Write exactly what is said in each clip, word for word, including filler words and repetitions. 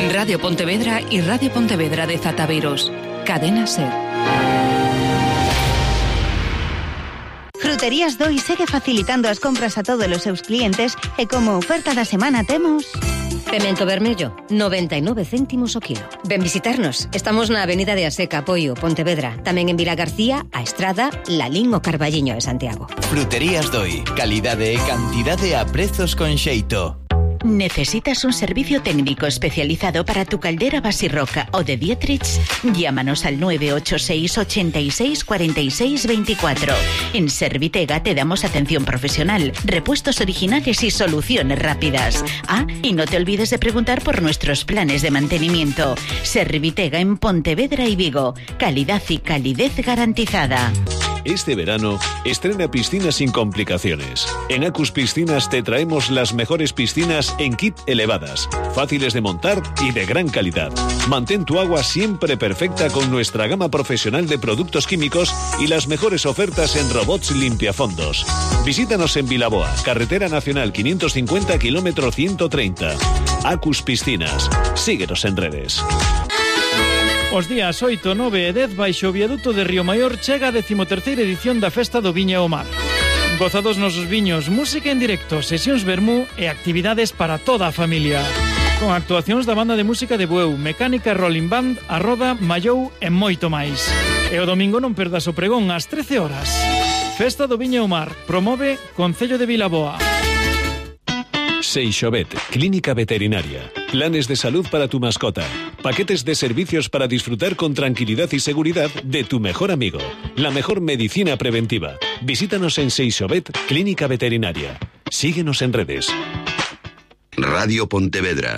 Radio Pontevedra y Radio Pontevedra de Zataberos. Cadena SER. Fruterías Doi segue facilitando as compras a todos os seus clientes e como oferta da semana temos... Pemento vermello, noventa e nove céntimos o kilo. Ven visitarnos. Estamos na Avenida de Aseca, Poio, Pontevedra. Tamén en Vila García, A Estrada, Lalín o Carballiño de Santiago. Fruterías Doi. Calidade e cantidade a prezos con xeito. ¿Necesitas un servicio técnico especializado para tu caldera Basirroca o de Dietrich? Llámanos al nueve ocho seis, ochenta y seis, cuarenta y seis, veinticuatro. En Servitega te damos atención profesional, repuestos originales y soluciones rápidas. Ah, y no te olvides de preguntar por nuestros planes de mantenimiento. Servitega en Pontevedra y Vigo. Calidad y calidez garantizada. Este verano, estrena piscinas sin complicaciones. En Acus Piscinas te traemos las mejores piscinas en kit elevadas, fáciles de montar y de gran calidad. Mantén tu agua siempre perfecta con nuestra gama profesional de productos químicos y las mejores ofertas en robots limpiafondos. Visítanos en Vilaboa, Carretera Nacional quinientos cincuenta, kilómetro ciento treinta. Acus Piscinas. Síguenos en redes. Os días oito, nove e dez baixo o viaduto de Río Maior chega a decimoterceira edición da Festa do Viño ao Mar. Gozados nosos viños, música en directo, sesións vermú e actividades para toda a familia. Con actuacións da banda de música de Bueu, Mecánica Rolling Band, A Roda, Mallou e moito máis. E o domingo non perdas o pregón ás trece horas. Festa do Viño ao Mar, promove Concello de Vilaboa. Seixovet, clínica veterinaria. Planes de salud para tu mascota. Paquetes de servicios para disfrutar con tranquilidad y seguridad de tu mejor amigo. La mejor medicina preventiva. Visítanos en Seixovet, clínica veterinaria. Síguenos en redes. Radio Pontevedra.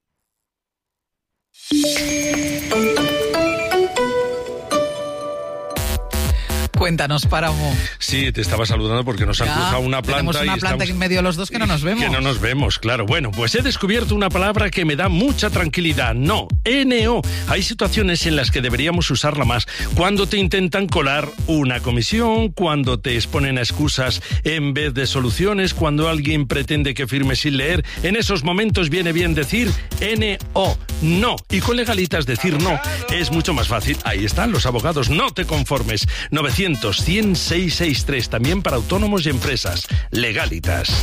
Cuéntanos, Páramo. Sí, te estaba saludando porque nos han ya, cruzado una planta. Tenemos una y planta estamos... en medio de los dos que no nos vemos. Que no nos vemos, claro. Bueno, pues he descubierto una palabra que me da mucha tranquilidad. No, N O. Hay situaciones en las que deberíamos usarla más. Cuando te intentan colar una comisión, cuando te exponen a excusas en vez de soluciones, cuando alguien pretende que firmes sin leer. En esos momentos viene bien decir N O. No. Y con legalitas decir no es mucho más fácil. Ahí están los abogados. No te conformes. novecientos, cien, seiscientos sesenta y tres, también para autónomos y empresas. Legalitas.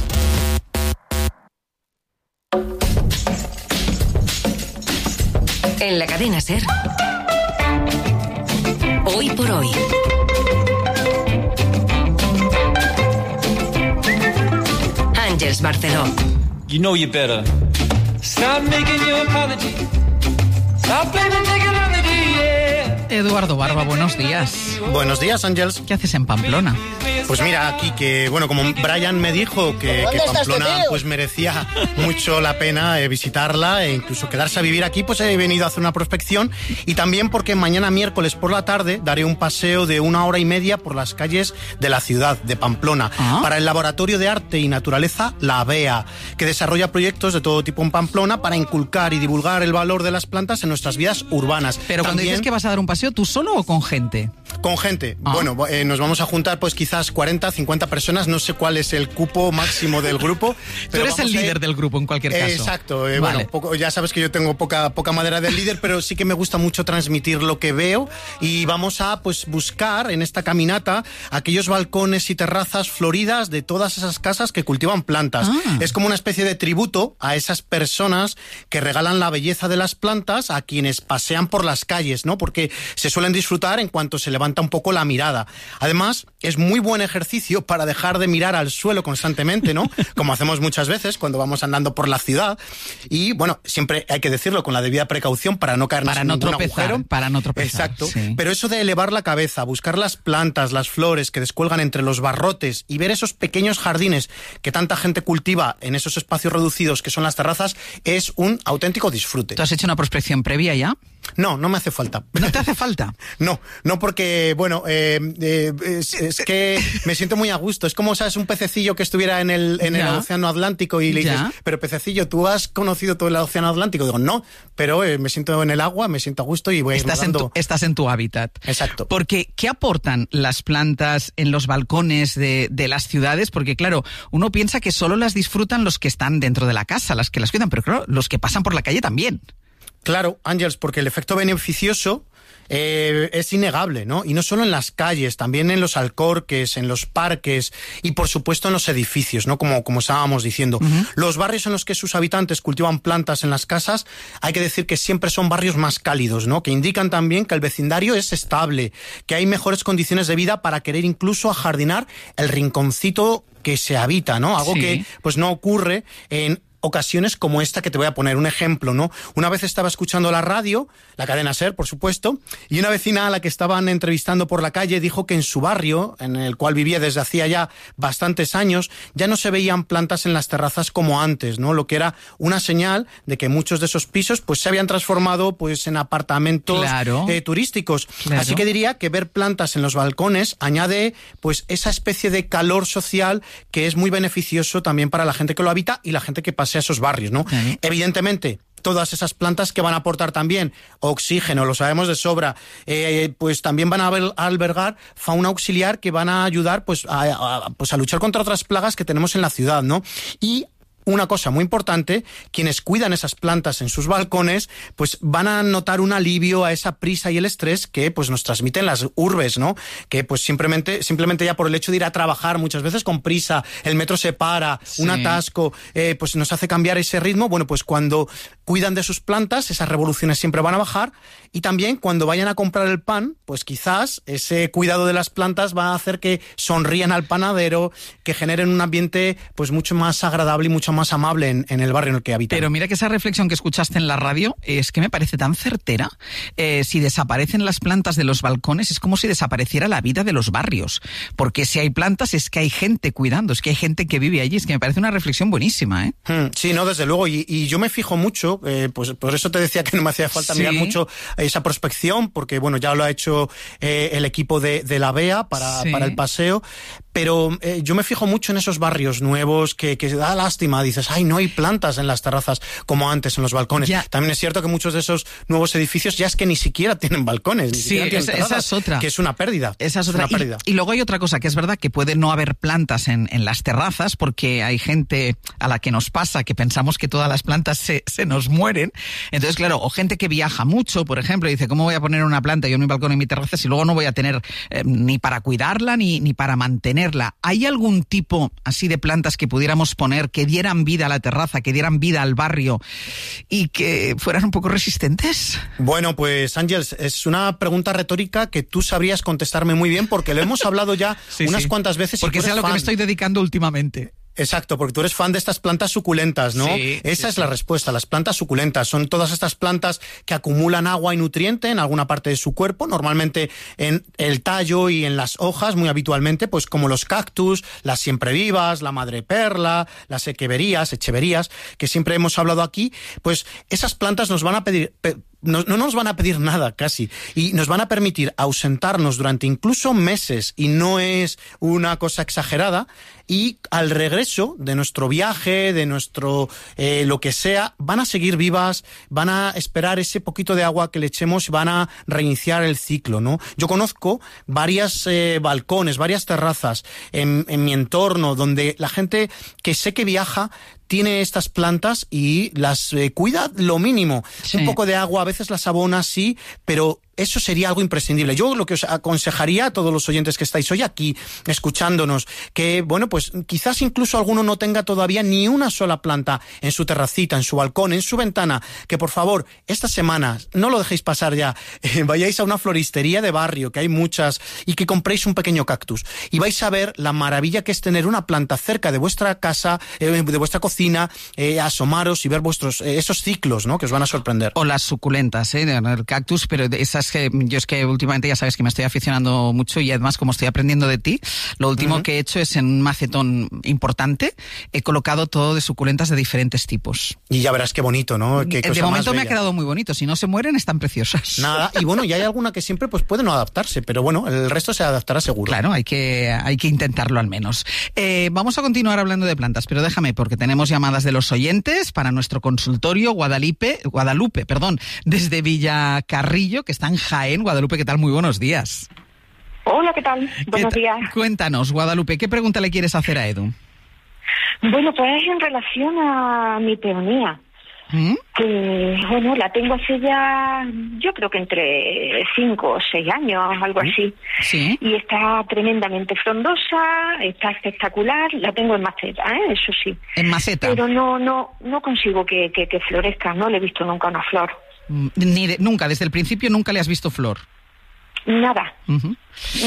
En la cadena SER, Hoy por Hoy. Àngels Barceló. You know you better stop making your apology. Stop blaming technology, yeah. Eduardo Barba, buenos días. Buenos días, Ángels. ¿Qué haces en Pamplona? Pues mira, aquí que, bueno, como Brian me dijo que, que Pamplona pues merecía mucho la pena eh, visitarla e incluso quedarse a vivir aquí, pues he venido a hacer una prospección y también porque mañana miércoles por la tarde daré un paseo de una hora y media por las calles de la ciudad de Pamplona ¿Ah? para el Laboratorio de Arte y Naturaleza, la BEA, que desarrolla proyectos de todo tipo en Pamplona para inculcar y divulgar el valor de las plantas en nuestras vidas urbanas. Pero cuando también, dices que vas a dar un paseo, ¿tú solo o con gente? Con gente. ¿Ah? Bueno, eh, nos vamos a juntar pues quizás cuarenta, cincuenta personas, no sé cuál es el cupo máximo del grupo. Pero tú eres el líder ir... del grupo en cualquier caso. Eh, exacto, eh, vale. Bueno, poco, ya sabes que yo tengo poca, poca madera del líder, pero sí que me gusta mucho transmitir lo que veo y vamos a pues buscar en esta caminata aquellos balcones y terrazas floridas de todas esas casas que cultivan plantas. Ah. Es como una especie de tributo a esas personas que regalan la belleza de las plantas a quienes pasean por las calles, ¿no? Porque se suelen disfrutar en cuanto se levanta un poco la mirada. Además, es muy buen ejercicio para dejar de mirar al suelo constantemente, ¿no? Como hacemos muchas veces cuando vamos andando por la ciudad. Y, bueno, siempre hay que decirlo con la debida precaución para no caernos para en no ningún tropezar, agujero. Para no tropezar. Exacto. Sí. Pero eso de elevar la cabeza, buscar las plantas, las flores que descuelgan entre los barrotes y ver esos pequeños jardines que tanta gente cultiva en esos espacios reducidos que son las terrazas, es un auténtico disfrute. ¿Tú has hecho una prospección previa ya? No, no me hace falta. ¿No te hace falta? No, no porque, bueno, eh, eh, es, es que me siento muy a gusto. Es como, ¿sabes? Un pececillo que estuviera en el, en el Océano Atlántico y le dices, ¿ya? Pero pececillo, ¿tú has conocido todo el Océano Atlántico? Digo, no, pero eh, me siento en el agua, me siento a gusto y voy a ir estás nadando. En tu, estás en tu hábitat. Exacto. Porque, ¿qué aportan las plantas en los balcones de, de las ciudades? Porque, claro, uno piensa que solo las disfrutan los que están dentro de la casa, las que las cuidan, pero claro, los que pasan por la calle también. Claro, Ángels, porque el efecto beneficioso Eh, es innegable, ¿no? Y no solo en las calles, también en los alcorques, en los parques y, por supuesto, en los edificios, ¿no? Como, como estábamos diciendo. Uh-huh. Los barrios en los que sus habitantes cultivan plantas en las casas, hay que decir que siempre son barrios más cálidos, ¿no? Que indican también que el vecindario es estable, que hay mejores condiciones de vida para querer incluso ajardinar el rinconcito que se habita, ¿no? Algo sí. que, pues, no ocurre en ocasiones como esta que te voy a poner un ejemplo, ¿no? Una vez estaba escuchando la radio, la cadena SER, por supuesto, y una vecina a la que estaban entrevistando por la calle dijo que en su barrio, en el cual vivía desde hacía ya bastantes años, ya no se veían plantas en las terrazas como antes, ¿no? Lo que era una señal de que muchos de esos pisos pues se habían transformado pues en apartamentos claro. eh, turísticos. Claro. Así que diría que ver plantas en los balcones añade pues esa especie de calor social que es muy beneficioso también para la gente que lo habita y la gente que pasa a esos barrios, ¿no? Sí. Evidentemente, todas esas plantas que van a aportar también oxígeno, lo sabemos de sobra, eh, pues también van a albergar fauna auxiliar que van a ayudar pues a, a, pues a luchar contra otras plagas que tenemos en la ciudad, ¿no? Y una cosa muy importante, quienes cuidan esas plantas en sus balcones, pues van a notar un alivio a esa prisa y el estrés que pues nos transmiten las urbes, ¿no? Que pues simplemente, simplemente ya por el hecho de ir a trabajar muchas veces con prisa, el metro se para, sí. un atasco, eh, pues nos hace cambiar ese ritmo. Bueno, pues cuando cuidan de sus plantas, esas revoluciones siempre van a bajar, y también cuando vayan a comprar el pan, pues quizás ese cuidado de las plantas va a hacer que sonrían al panadero, que generen un ambiente pues mucho más agradable y mucho más amable en, en el barrio en el que habitan. Pero mira que esa reflexión que escuchaste en la radio es que me parece tan certera. Eh, si desaparecen las plantas de los balcones es como si desapareciera la vida de los barrios, porque si hay plantas es que hay gente cuidando, es que hay gente que vive allí. Es que me parece una reflexión buenísima, ¿eh? Hmm, sí, no, desde luego, y, y yo me fijo mucho, eh, pues por eso te decía que no me hacía falta sí. mirar mucho esa prospección, porque bueno, ya lo ha hecho eh, el equipo de, de la B E A para, sí. para el paseo, pero eh, yo me fijo mucho en esos barrios nuevos que, que da lástima, dices, ay, no hay plantas en las terrazas como antes en los balcones. Ya. También es cierto que muchos de esos nuevos edificios ya es que ni siquiera tienen balcones, ni sí, siquiera tienen esa, terrazas, esa es otra. Que es una pérdida. Esa es otra. Es una pérdida. Y, y luego hay otra cosa, que es verdad que puede no haber plantas en, en las terrazas, porque hay gente a la que nos pasa que pensamos que todas las plantas se, se nos mueren. Entonces, claro, o gente que viaja mucho, por ejemplo, y dice, ¿cómo voy a poner una planta yo en mi balcón, en mi terraza, si luego no voy a tener eh, ni para cuidarla ni, ni para mantenerla? ¿Hay algún tipo así de plantas que pudiéramos poner que dieran vida a la terraza, que dieran vida al barrio y que fueran un poco resistentes? Bueno, pues Ángels, es una pregunta retórica que tú sabrías contestarme muy bien, porque lo hemos hablado ya sí, unas sí. cuantas veces. Porque es a lo fan. que me estoy dedicando últimamente. Exacto, porque tú eres fan de estas plantas suculentas, ¿no? Sí, Esa sí, es sí. la respuesta, las plantas suculentas. Son todas estas plantas que acumulan agua y nutriente en alguna parte de su cuerpo, normalmente en el tallo y en las hojas, muy habitualmente, pues como los cactus, las siemprevivas, la madreperla, las echeverías, echeverías, que siempre hemos hablado aquí. Pues esas plantas nos van a pedir... Pe- No, no nos van a pedir nada casi, y nos van a permitir ausentarnos durante incluso meses, y no es una cosa exagerada, y al regreso de nuestro viaje, de nuestro eh, lo que sea, van a seguir vivas, van a esperar ese poquito de agua que le echemos, van a reiniciar el ciclo, ¿no? Yo conozco varias eh, balcones, varias terrazas en, en mi entorno donde la gente que sé que viaja tiene estas plantas y las eh, cuida lo mínimo. Sí. Un poco de agua, a veces las abona, sí, pero eso sería algo imprescindible. Yo lo que os aconsejaría a todos los oyentes que estáis hoy aquí escuchándonos, que bueno, pues quizás incluso alguno no tenga todavía ni una sola planta en su terracita, en su balcón, en su ventana, que por favor, esta semana, no lo dejéis pasar ya, eh, vayáis a una floristería de barrio, que hay muchas, y que compréis un pequeño cactus, y vais a ver la maravilla que es tener una planta cerca de vuestra casa, eh, de vuestra cocina, eh, asomaros y ver vuestros eh, esos ciclos, ¿no?, que os van a sorprender. O las suculentas, ¿eh?, el cactus, pero esas que yo es que últimamente ya sabes que me estoy aficionando mucho, y además como estoy aprendiendo de ti, lo último uh-huh. que he hecho es en un macetón importante, he colocado todo de suculentas de diferentes tipos. Y ya verás qué bonito, ¿no? Qué de momento me ha quedado muy bonito, si no se mueren están preciosas. Nada, y bueno, y hay alguna que siempre pues puede no adaptarse, pero bueno, el resto se adaptará seguro. Claro, hay que, hay que intentarlo al menos. Eh, vamos a continuar hablando de plantas, pero déjame, porque tenemos llamadas de los oyentes para nuestro consultorio Guadalupe, Guadalupe, perdón, desde Villacarrillo, que está en Jaén. Guadalupe, ¿qué tal? Muy buenos días. Hola, ¿qué tal? Buenos ¿Qué días. Cuéntanos, Guadalupe, ¿qué pregunta le quieres hacer a Edu? Bueno, pues en relación a mi peonía. ¿Mm? que, bueno, la tengo hace ya, yo creo que entre cinco o seis años, algo así. Sí. Y está tremendamente frondosa, está espectacular, la tengo en maceta, ¿eh? Eso sí. En maceta. Pero no, no, no consigo que, que, que florezca, no le he visto nunca una flor. Ni de, nunca, desde el principio nunca le has visto flor. Nada. Uh-huh.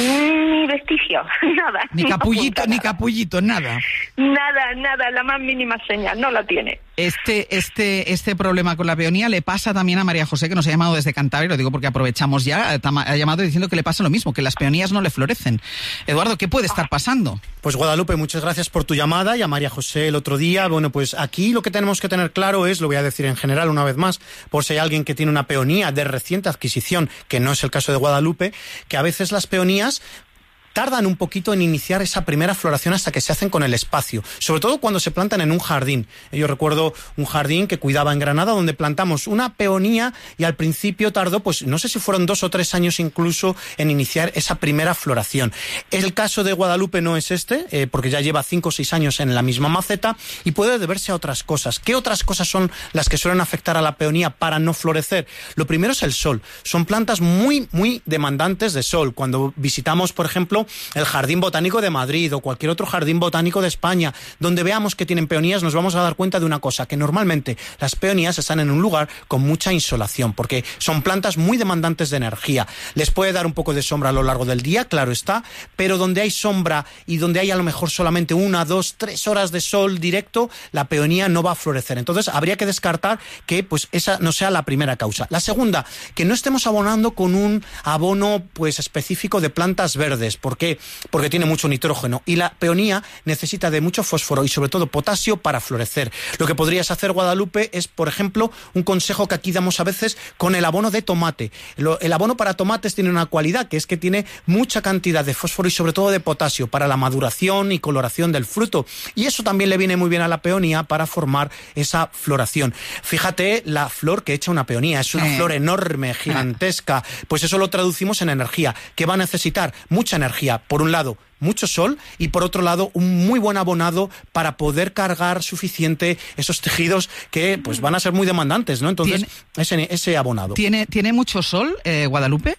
Ni vestigio, nada. Ni capullito, no ni capullito, nada. Nada, nada, la más mínima señal, no la tiene. Este, este, este problema con la peonía le pasa también a María José, que nos ha llamado desde Cantabria, lo digo porque aprovechamos ya, ha llamado diciendo que le pasa lo mismo, que las peonías no le florecen. Eduardo, ¿qué puede estar pasando? Pues Guadalupe, muchas gracias por tu llamada, y a María José el otro día. Bueno, pues aquí lo que tenemos que tener claro es, lo voy a decir en general una vez más, por si hay alguien que tiene una peonía de reciente adquisición, que no es el caso de Guadalupe, que a veces las peonías tardan un poquito en iniciar esa primera floración hasta que se hacen con el espacio, sobre todo cuando se plantan en un jardín. Yo recuerdo un jardín que cuidaba en Granada, donde plantamos una peonía y al principio tardó, pues no sé si fueron dos o tres años incluso en iniciar esa primera floración. El caso de Guadalupe no es este, eh, porque ya lleva cinco o seis años en la misma maceta y puede deberse a otras cosas. ¿Qué otras cosas son las que suelen afectar a la peonía para no florecer? Lo primero es el sol. Son plantas muy, muy demandantes de sol. Cuando visitamos, por ejemplo, el Jardín Botánico de Madrid o cualquier otro jardín botánico de España, donde veamos que tienen peonías, nos vamos a dar cuenta de una cosa, que normalmente las peonías están en un lugar con mucha insolación, porque son plantas muy demandantes de energía. Les puede dar un poco de sombra a lo largo del día, claro está, pero donde hay sombra y donde hay a lo mejor solamente una, dos, tres horas de sol directo, la peonía no va a florecer. Entonces habría que descartar que pues esa no sea la primera causa. La segunda, que no estemos abonando con un abono pues específico de plantas verdes. ¿Por qué? Porque tiene mucho nitrógeno y la peonía necesita de mucho fósforo y sobre todo potasio para florecer. Lo que podrías hacer, Guadalupe, es, por ejemplo, un consejo que aquí damos a veces con el abono de tomate. El abono para tomates tiene una cualidad, que es que tiene mucha cantidad de fósforo y sobre todo de potasio para la maduración y coloración del fruto. Y eso también le viene muy bien a la peonía para formar esa floración. Fíjate la flor que echa una peonía. Es una eh. flor enorme, gigantesca. Pues eso lo traducimos en energía, que va a necesitar mucha energía. Por un lado, mucho sol, y por otro lado, un muy buen abonado para poder cargar suficiente esos tejidos que pues van a ser muy demandantes, ¿no? Entonces, ese, ese abonado. ¿Tiene, ¿Tiene mucho sol, eh, Guadalupe?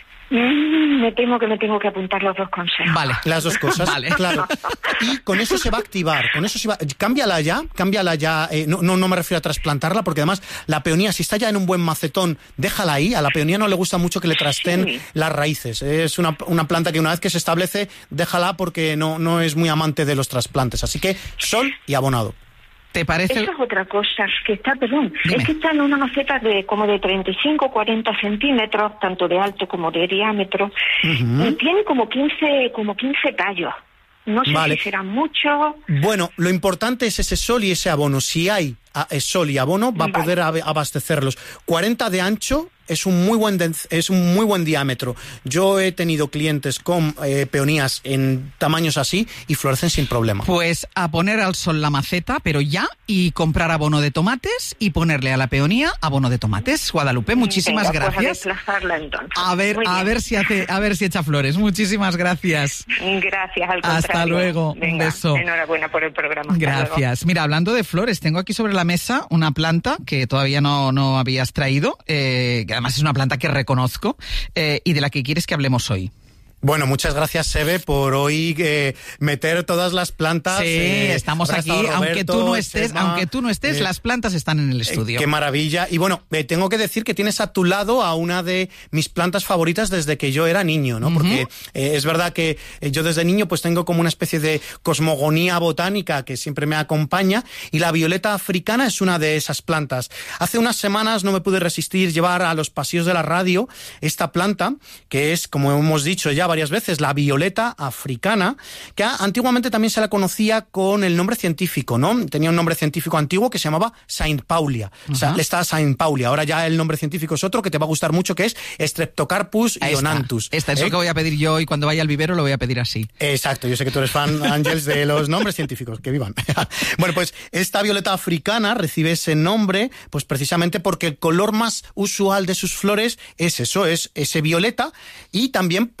Mm, me temo que me tengo que apuntar los dos consejos. Vale, las dos cosas, vale. Claro. Y con eso se va a activar, con eso se va... Cámbiala ya, cámbiala ya, eh, no, no, no me refiero a trasplantarla, porque además la peonía, si está ya en un buen macetón, déjala ahí. A la peonía no le gusta mucho que le trasten sí. las raíces. Es una, una planta que una vez que se establece, déjala porque no, no es muy amante de los trasplantes. Así que sol y abonado. ¿Te parece? Eso es otra cosa, que está, perdón, Dime. es que está en una maceta de como de treinta y cinco, cuarenta centímetros, tanto de alto como de diámetro, uh-huh. y tiene como quince, como quince tallos. No sé vale. si serán muchos. Bueno, lo importante es ese sol y ese abono. Si hay sol y abono, va vale. a poder abastecerlos. cuarenta de ancho es un muy buen es un muy buen diámetro. Yo he tenido clientes con eh, peonías en tamaños así y florecen sin problema. Pues a poner al sol la maceta, pero ya, y comprar abono de tomates y ponerle a la peonía abono de tomates. Guadalupe, muchísimas Venga, gracias. Pues a desplazarla entonces. A ver, a ver si hace, a ver si echa flores. Muchísimas gracias. Gracias, al contrario. Hasta luego. Venga, un beso. Enhorabuena por el programa. Hasta Gracias. luego. Mira, hablando de flores, tengo aquí sobre la mesa una planta que todavía no, no habías traído, eh, que además es una planta que reconozco eh, y de la que quieres que hablemos hoy. Bueno, muchas gracias, Sebe, por hoy eh, meter todas las plantas. Sí, eh, estamos aquí, Roberto, aunque tú no estés, Chema, aunque tú no estés, eh, las plantas están en el estudio. Eh, qué maravilla. Y bueno, eh, tengo que decir que tienes a tu lado a una de mis plantas favoritas desde que yo era niño, ¿no? Uh-huh. Porque eh, es verdad que eh, yo desde niño pues tengo como una especie de cosmogonía botánica que siempre me acompaña, y la violeta africana es una de esas plantas. Hace unas semanas no me pude resistir llevar a los pasillos de la radio esta planta, que es, como hemos dicho ya varias veces, la violeta africana, que antiguamente también se la conocía con el nombre científico, ¿no? Tenía un nombre científico antiguo que se llamaba Saint Paulia. Uh-huh. O sea, le está Saint Paulia. Ahora ya el nombre científico es otro que te va a gustar mucho, que es Streptocarpus ionanthus. Esta es ¿Eh? lo que voy a pedir yo, y cuando vaya al vivero lo voy a pedir así. Exacto, yo sé que tú eres fan, Ángels, de los nombres científicos, que vivan. Bueno, pues esta violeta africana recibe ese nombre pues precisamente porque el color más usual de sus flores es eso, es ese violeta, y también porque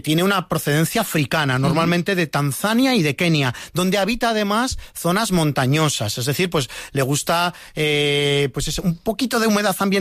tiene una procedencia africana, normalmente de Tanzania y de Kenia, donde habita además zonas montañosas, es decir, pues le gusta eh, pues es un poquito de humedad ambiental